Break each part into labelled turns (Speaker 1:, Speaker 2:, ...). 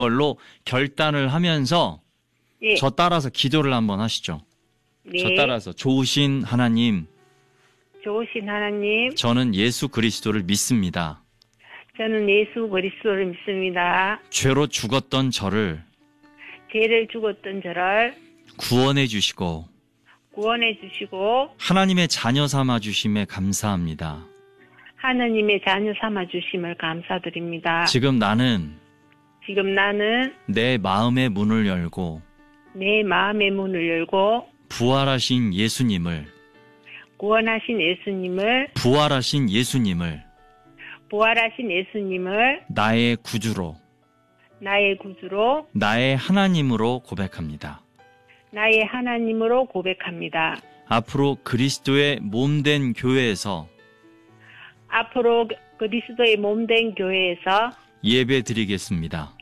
Speaker 1: 걸로 결단을 하면서
Speaker 2: 예.
Speaker 1: 저 따라서 기도를 한번 하시죠.
Speaker 2: 네.
Speaker 1: 저 따라서 좋으신 하나님,
Speaker 2: 좋으신 하나님,
Speaker 1: 저는 예수 그리스도를 믿습니다.
Speaker 2: 저는 예수 그리스도를 믿습니다.
Speaker 1: 죄로 죽었던 저를
Speaker 2: 죄를 죽었던 저를
Speaker 1: 구원해 주시고
Speaker 2: 구원해 주시고
Speaker 1: 하나님의 자녀 삼아 주심에 감사합니다.
Speaker 2: 하나님의 자녀 삼아 주심을 감사드립니다.
Speaker 1: 지금 나는
Speaker 2: 내
Speaker 1: 마음의 문을 열고
Speaker 2: 내 마음의 문을 열고
Speaker 1: 부활하신 예수님을
Speaker 2: 부활하신 예수님을
Speaker 1: 나의 구주로 나의 하나님으로 고백합니다. 앞으로 그리스도의 몸된 교회에서 예배 드리겠습니다.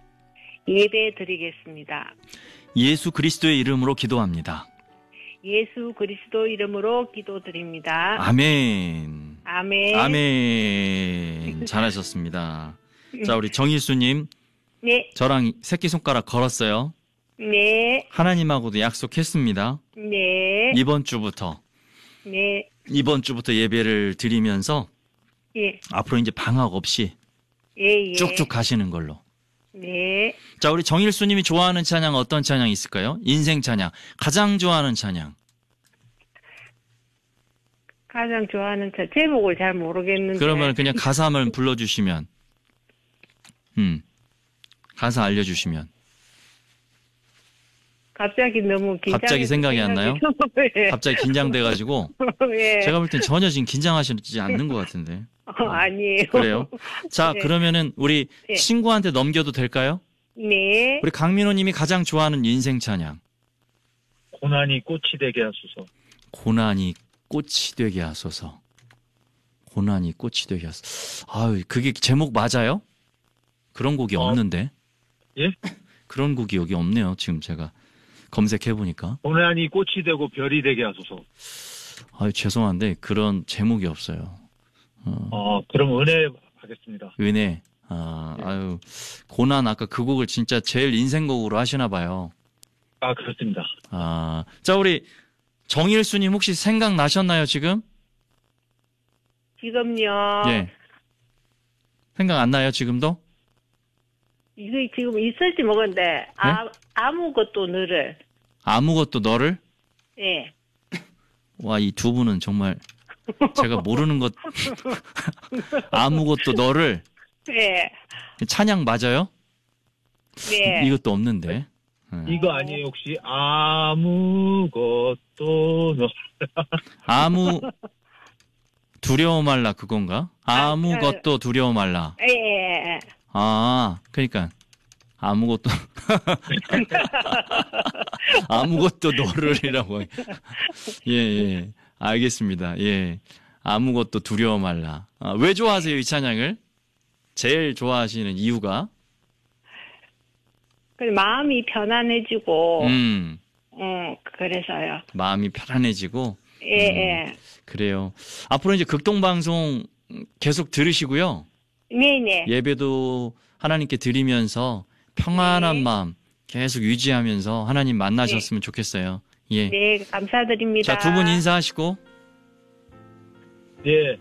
Speaker 1: 예수 그리스도의 이름으로 기도합니다.
Speaker 2: 예수 그리스도 이름으로 기도드립니다.
Speaker 1: 아멘.
Speaker 2: 아멘.
Speaker 1: 아멘. 잘하셨습니다. 자, 우리 정일수님.
Speaker 2: 네.
Speaker 1: 저랑 새끼손가락 걸었어요.
Speaker 2: 네.
Speaker 1: 하나님하고도 약속했습니다.
Speaker 2: 네.
Speaker 1: 이번 주부터 예배를 드리면서
Speaker 2: 예.
Speaker 1: 앞으로 이제 방학 없이
Speaker 2: 예.
Speaker 1: 쭉쭉 가시는 걸로.
Speaker 2: 네.
Speaker 1: 자, 우리 정일수님이 좋아하는 찬양 어떤 찬양 있을까요? 인생 찬양. 가장 좋아하는 찬양.
Speaker 2: 가장 좋아하는 제목을 잘 모르겠는데.
Speaker 1: 그러면 그냥 가사 한번 불러주시면. 가사 알려주시면.
Speaker 2: 갑자기 너무
Speaker 1: 갑자기 생각이 안 나요?
Speaker 2: 예.
Speaker 1: 갑자기 긴장돼가지고.
Speaker 2: 예.
Speaker 1: 제가 볼 땐 전혀 지금 긴장하시지 않는 것 같은데.
Speaker 2: 아니에요.
Speaker 1: 그래요? 자,
Speaker 2: 네.
Speaker 1: 그러면은 우리
Speaker 2: 네.
Speaker 1: 친구한테 넘겨도 될까요?
Speaker 2: 네.
Speaker 1: 우리 강민호님이 가장 좋아하는 인생 찬양.
Speaker 3: 고난이 꽃이 되게 하소서.
Speaker 1: 고난이 꽃이 되게 하소서. 고난이 꽃이 되게 하소서. 아유, 그게 제목 맞아요? 그런 곡이 없는데.
Speaker 3: 예?
Speaker 1: 그런 곡이 여기 없네요. 지금 제가 검색해보니까.
Speaker 3: 고난이 꽃이 되고 별이 되게 하소서.
Speaker 1: 아유, 죄송한데 그런 제목이 없어요.
Speaker 3: 그럼 은혜 하겠습니다.
Speaker 1: 은혜.
Speaker 3: 네.
Speaker 1: 아유, 고난 아까 그 곡을 진짜 제일 인생곡으로 하시나 봐요.
Speaker 3: 그렇습니다.
Speaker 1: 자, 우리 정일수님 혹시 생각나셨나요, 지금?
Speaker 2: 지금요.
Speaker 1: 예. 생각 안 나요, 지금도?
Speaker 2: 이게 지금 있을지 모르겠는데 아무것도 너를.
Speaker 1: 아무것도 너를?
Speaker 2: 예.
Speaker 1: 와, 이 두 분은 정말 제가 모르는 것 아무것도 너를.
Speaker 2: 예.
Speaker 1: 찬양 맞아요?
Speaker 2: 네.
Speaker 1: 이것도 없는데.
Speaker 3: 이거 아니에요, 혹시? 아무것도
Speaker 1: 아무 두려워 말라 그건가? 아무것도 두려워 말라.
Speaker 2: 예.
Speaker 1: 그러니까 아무것도 아무것도 너를이라고. 예. 알겠습니다. 예. 아무것도 두려워 말라. 왜 좋아하세요, 이 찬양을? 제일 좋아하시는 이유가?
Speaker 2: 마음이 편안해지고. 그래서요.
Speaker 1: 마음이 편안해지고.
Speaker 2: 예.
Speaker 1: 그래요. 앞으로 이제 극동방송 계속 들으시고요.
Speaker 2: 네네.
Speaker 1: 예배도 하나님께 드리면서 평안한 마음 계속 유지하면서 하나님 만나셨으면 좋겠어요. 예.
Speaker 2: 네, 감사드립니다.
Speaker 1: 자, 두 분 인사하시고.
Speaker 3: 예.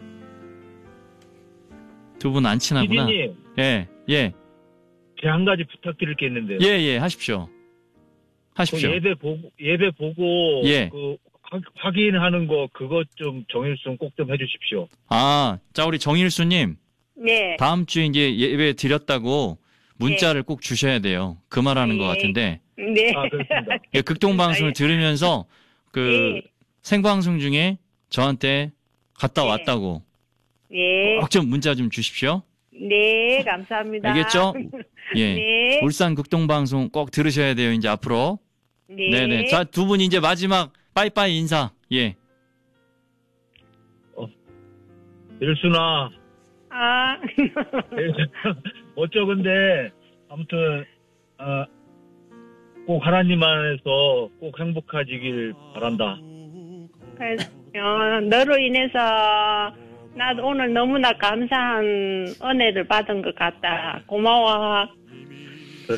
Speaker 1: 두 분 안 친하구나.
Speaker 3: 피디님.
Speaker 1: 예.
Speaker 3: 제가 한 가지 부탁드릴 게 있는데요.
Speaker 1: 예. 하십시오.
Speaker 3: 예배 보고
Speaker 1: 예.
Speaker 3: 확인하는 거 그것 좀 정일순 꼭 좀 해주십시오.
Speaker 1: 자, 우리 정일수님.
Speaker 2: 네.
Speaker 1: 다음 주에 이제 예배 드렸다고 문자를 꼭 주셔야 돼요. 그 말하는 것 같은데.
Speaker 2: 네.
Speaker 3: 그렇습니다.
Speaker 1: 예, 극동방송을 들으면서 생방송 중에 저한테 갔다 왔다고.
Speaker 2: 네.
Speaker 1: 꼭 좀 문자 좀 주십시오.
Speaker 2: 네, 감사합니다.
Speaker 1: 알겠죠? 예.
Speaker 2: 네.
Speaker 1: 울산 극동방송 꼭 들으셔야 돼요, 이제 앞으로.
Speaker 2: 네.
Speaker 1: 네네. 자, 두 분 이제 마지막 빠이빠이 인사. 예.
Speaker 3: 일순아. 어쩌건데, 아무튼, 꼭 하나님 안에서 꼭 행복하시길 바란다.
Speaker 2: 너로 인해서 나도 오늘 너무나 감사한 은혜를 받은 것 같다. 고마워.